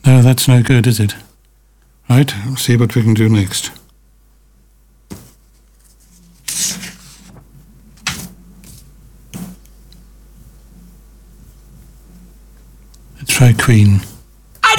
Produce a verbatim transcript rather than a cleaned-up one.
No, that's no good, is it? Right, we'll see what we can do next. Let's try queen.